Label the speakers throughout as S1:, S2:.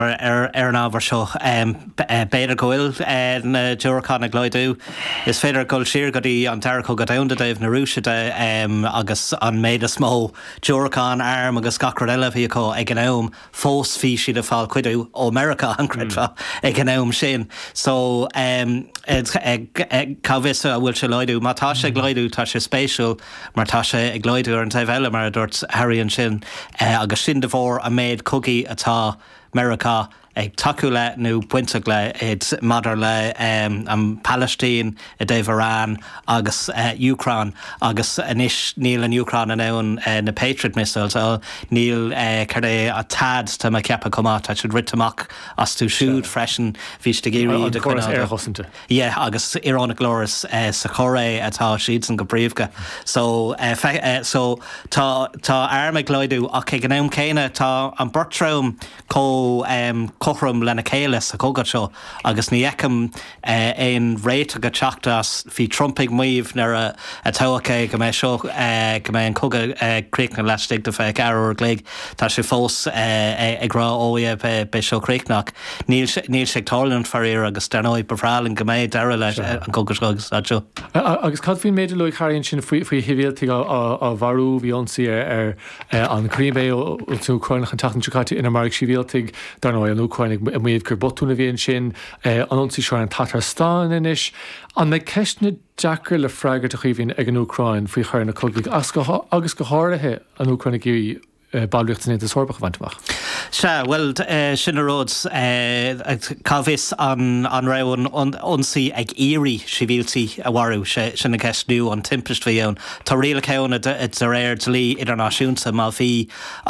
S1: ar an ábhar seo beidir go bhfuil na dúracán ag leidú is féidir goil siar go dtí an dearcó go damhna daobh na rúiside agus an méid a smó dúracán arm agus gacrad eile bhí acu ag an am fós fí siad a fáil cuidú ó America an credfa ag an am sin so cabhis a bhfuil se leidú má tá sé ag leidú tá sé spéisiúil mar tá sé ag leidú ar an taobh eile mar dúirt Harry an sin agus sin de bhór a méid cogaí atá America ag taú le nó buinte le id madar le an Palestine a déobh Iran agus Ucrán agus inis níl an Ucrán an ann na Patriot missiles níl chuir é a tad tá me ceappa comá tá siad ritamach as tú siúd freisin bhís de géirí de
S2: churas ar hosanta.
S1: Yeah, agus Iránach glóras sa choré atá siad san go bríomhga so tá armag leidú ach ag an am céine tá an bortrum chochrum lena céile a cógad seo agus ní eicem éon réit a go teachtas hí Trumpig muomh nar a tohacha go mé seo go mé an cógad críicna leistigh de feic air gléig tá sé fós ag rá óia be seo críicnach níl sé tálann faríir agus denóid befrálinn go méid deire leis an cógad agus seo.
S2: Agus cad bhíon méidir le chaíonn sin faoi hivíaltaí á bharú bhíonsaí ar an Críbé ó tú Ucrainach an tatan Chukati ina mar sívíaltaigh darná an Ucrainach muomh gur botúna bhíon sin anionsaí seo an Tatarstan inis an na ceisna deacair le freigart a chuomhín ag an Ucrain faoi chuir na cogaigh agus go háirithe an Ucrainach í bailíochttaí is thorbach bhaintach.
S1: Se well sin aróds cabhis an raibhionsaí ag éirí sibhialtaí a bharú sin na ceisnú an timpist bhí ann. Tá riala céanna a réir lí idirnáisiúnta má bhí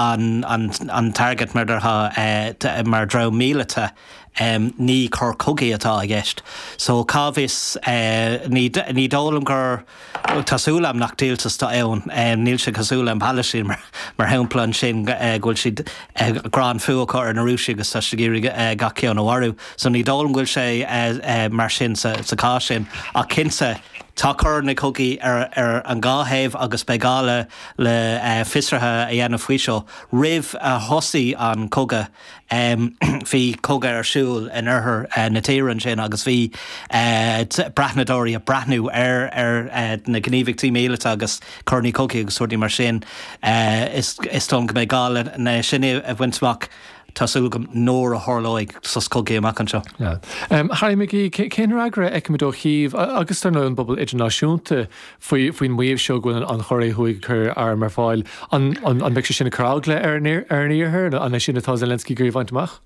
S1: an target murdartha mar dro mílete ní chur cogaí atá a gceist. So cabhis ní dólam gur tasúlam nach díaltas tá ann níl se cosúlam Palestine mar hemplan sin ghfuil siad grán fuachar na rúisi agus tá géirí gaceann ó bharú. So ní dólam ghfuil sé mar sin sa cá sin a cinsa tá chur na cogaí ar an gáhéamh agus beála le fisrathe a dhéanamh faoi seo rih a thosaí an coga hí coga ar siúil in orthair na tírann sin agus bhí brathnadóirí a brathnú ar na gníomhachtaí míleata agus chuirní cogaí agus suirdaí mar sin is tom go beála na sinne a bhaintach Tásúlagam nóir a thorlóig sos cogaí amach an seo.
S2: Harry McGee, cén ragra eicimidó chiomh agus tar an bobbal idirnáisiúnta faoin muomh seo gúin an choirí chuig chur ar mar fáil an meic sé sinna chrágla ar níorthir an sinna tá Zelensky gurí bhaintach?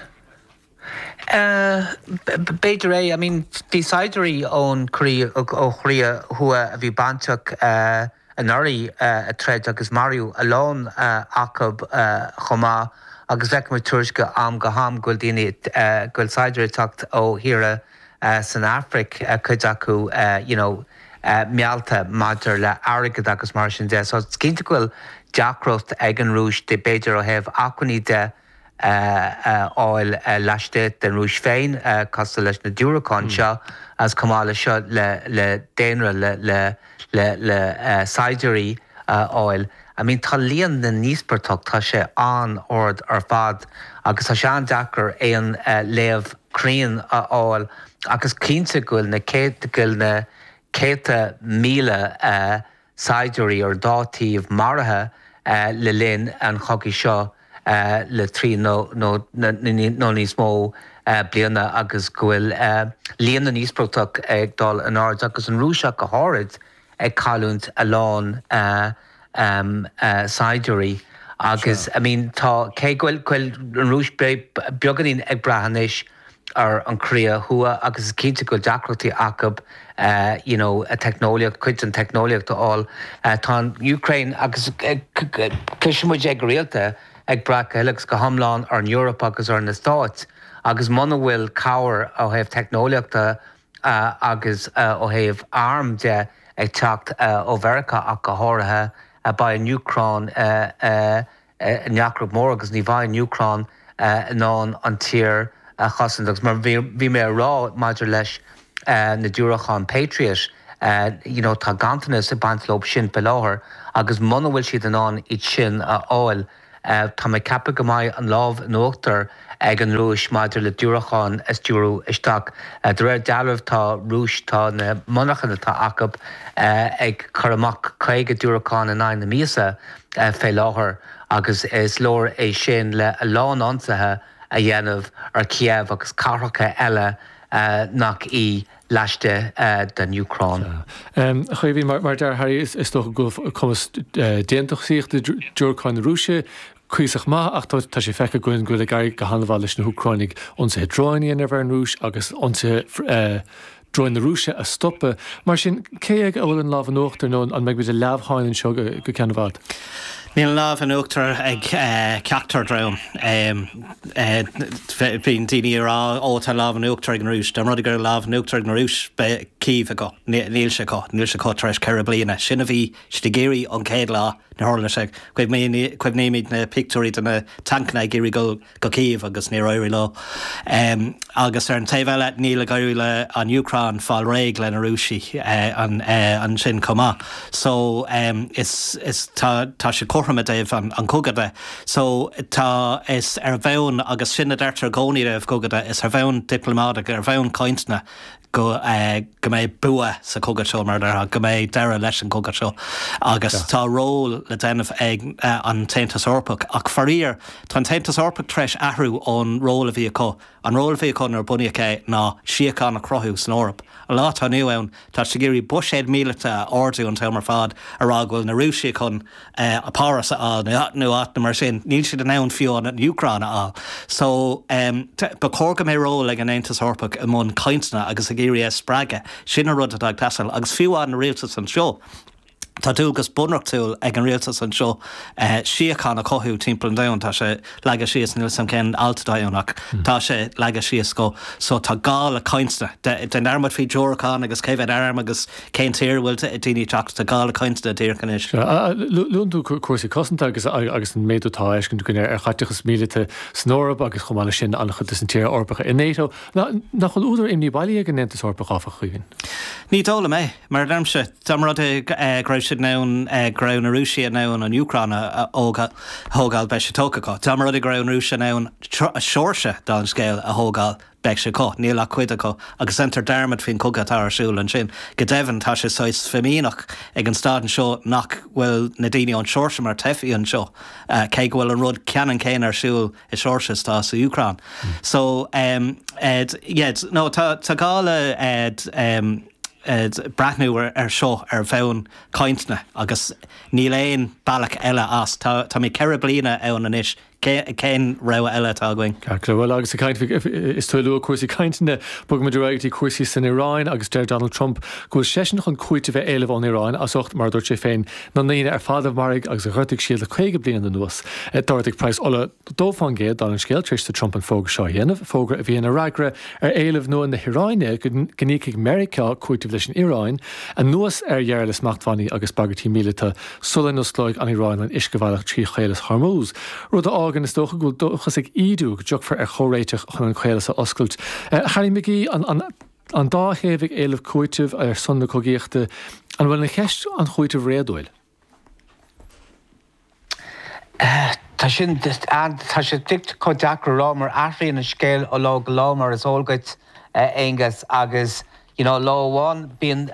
S3: Beidir é, I mean, bhí ón chrí ó chría thua a bhí banteach an orí a tred agus Mariú alón acab chomá agus bheicimid tuairisce am go ham ghfuil daoine ghfuil saidirí tucht ó híre san Afric chuid acu mealta maidir le airgad agus mar sin de. So cinnte ghfuil deacrocht ag an rúis de beidir ó hebh acuní de áil leistéit den rúis féin costal leis na dúracán seo as cumála seo le déanra le saidirí áil. I mean, tá líon na níospartach tá sé an ord ar fad agus tá sé an deacair éon léamh crían áil agus cínte ghfuil na céta míle saidirí ar dátaíomh marathe le linn an chogaí seo le trí nó níos mó bliana agus ghfuil líon na níospartach ag dul an ard agus an rúiseach go háirid ag cáiliúnt a lán saidirí agus I mean tá cé ghfuil an rúis beaganín ag brahanis ar an cría thua agus cínte ghfuil deacrochtaí acab a technoliacht chuid an technoliacht áil tá Ukraine agus ciisimuid ag réalta ag bracha heileachs go hamláin ar an Europa agus ar na Stáit agus mana bhfuil cabhair ó thaobh technoliachta agus ó thaobh arm de ag teacht ó Mheiriceá ach go háirithe ba an Ucrán neacrab mór agus ní bhaid an Ucrán ná an tír chasandagus mar bhí mé rá maidir leis na dúracháin Patriot tá gantanas a bantlób sin be láthair agus mana bhfuil siad an iad sin áil tá mé cappa go maiid an lámh an uachtar ag an rúis maidir le dúrachán is dúrú isteach. De réir dealamh tá rúis tá na monachan atá acab ag churamach chuige dúrachán in na míosa fé láthair agus is leor é sin le a lán ansathe a dhéanamh ar Kiev agus carracha eile nach í leiste den Ucrán.
S2: Chuhí mar der Harry is toch go commas déintach síocht de dúrachán Rúise, Cuiseach má ach tá sé fecha goin go gair go hanbhá leis na Ucráinnig onsa droiníon ar bhar rúis agus onsa droin na Rúise a stoppe, mar sin cé ag bhfuil an lámh an uachtar nó an meid bid a leabhthainan seo go ceanbhad.
S1: Níl lámh an uachtar ag ceachtar drom. Bhín daoine rá tá lámh an uachtar ag an rúis. Dá rud gur lámh an uachtar ag an rúis cíomh acu, níl se có treis ceithre bliana. Sinna bhí stigéirí an céad lá na hála se. Cuibh néimiid na pictúí na tancna géirí go cíomh agus ní roirí lá. Agus ar an taobhheile níl a gaiirí le an Ucrán fáil réig le na Rúsí an sin comá. So tá sé chortha déibh an cógada. So tá is ar bheann agus sinna deirtar gcóí raibh cógada is ar bheann diplomátic ar bheann cointna go méid bua sa cógad seo mar go méid deire leis an cógad seo. Agus tá ról le déanamh ag an Taontas Eorpach ach farír tá Taontas Eorpach treis ahrú ón ról a bhí acu. An ról a bhí acu ar bunaíoché ná siacán a crothú san Eorp. A lá tá nu ann tá sé géirí buséad míleta ordú an tamar fad ará ghfuil na Rúsí chun a páras á nó ána mar sin níl siad an ann fiú an Ucrán á. So ba cóga mé ról ag an Taontas Eorpach am mún caintna agus a géirí sppraige sin a rud a ag tasal agus fiúáin na rialtas an seo. Tá dúgus bunrachtúil ag an rialtas an seo siacán a cothú timppla an daon tá sé leige síos níl sam cén altadaíonnach tá sé leige síos go so tá gáil a cainsta den armad fao deorachán agus céhhead arm agus cén tíir bhfuil daoine teach tá gáil a cainsta dtíorchanis.
S2: Lúnú cuasaí cosanta agus an méadútá ecinn gon ar chaiteachas mílite snórab agus chumáile sin annach chud an tíir orpacha in NATO nach chun úidir imní bailí ag an Taontas Eorpach áfa chuoin.
S1: Ní dóla mé mar darmse tamrad greibh siad nán grain na Rússia nán an Ucrán thógáil be se tócaá. Tá rud i grain Rússia nán a seirse dá an scéil a thógáil be se có, níl a chuide acu agus entar dermad fin cogatá arsúil an sin. Go dehann tá sé sois femíach ag an stádan seo nach bhfuil na daine an seirse mar tefií an seo. Cé bhfuil an rud ceanan céin arsúil i seirse tá sa Ucrán. So no tá gála brathnú ar seo ar bheann caintna agus níl éon bailach eile as tá mé ceire bliana ann an isis cén ra eile tá going.
S2: Bhfuil agus is tú lu cuasaí caiintena bug me dúirtí cuasaí san Iráin agus deir Donald Trump go sesin chun cuaite bheith éileh an Iráin as ocht mar dúirt sé féin na naine ar fádah marig agus a chuirteigh siad le chuige bliana an nuas. Dúirteigh preis ola dófán géad dá an scéil tríiste Trump an fóga seo dhéanamh fógra a bhíon a ragra ar éileh nua na Iráine gníigh America cuaite leis an Iráin a nuas ar dhear le smachthaí agus bagatí míleta sulla nó slóig an Iráin an iscebhhealach trí chélas Hormuz. Rud ágan is dócha go dochas ag ídú go deogfar ar chóréiteach chun an chélas a oscailt. Harry McGee an dáchéimh éileh cuaitimh ar sunna cogéachta an bhfuil na cheist an chuaitimh réadúil.
S3: Tá sé dict có deacra rámar aithríonn na scéil ó lá go lámar is ógait éangas agus láháin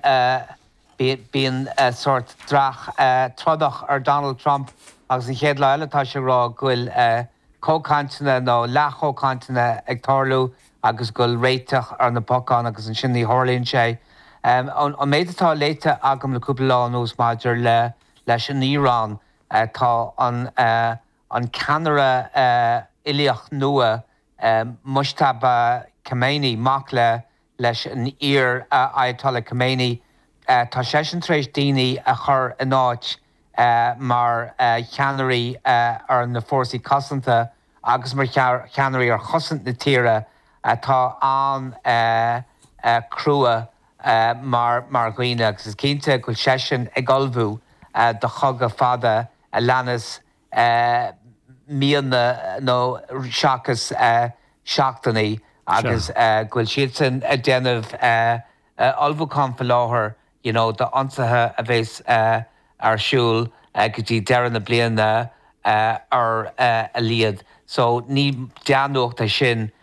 S3: bíon sort drach trodach ar Donald Trump agus an chéad le eile tá sé rá ghfuil cócantaine nó lechócantaine ag tarlú agus ghfuil réiteach ar na pocán agus an sin í tharlaíonn sé. An méadtá léite agam leúpla lá nús maidir leis an Íorán tá an ceanara ilíoch nua Mujtaba Khamenei mac leis an ír Ayatollah Khamenei tá 6 daoine a chur in áit mar cheanairí ar na fórsaí cosanta agus mar cheanairí ar chosant na tíre tá an crua mar ghoine agus is cinnte go sesin ag olbhú do chugad fada a leanas míonna nó seachas seachtaí agus ghfuil siad san a déanamh olbhúcán fa láthair do ansathe a bhés arsúil go dtí deireadh na bliana ar a líad. So ní deanúcht a sin